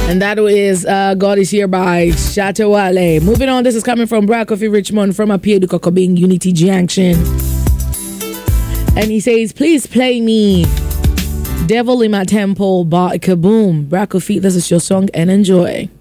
And that is God Is Here by Shatta Wale. Moving on, this is coming from Brad Coffee Richmond from Appear to Kokobing Unity Junction. And he says, please play me Devil in My Temple by Kaboom. Brad Coffee, this is your song and enjoy.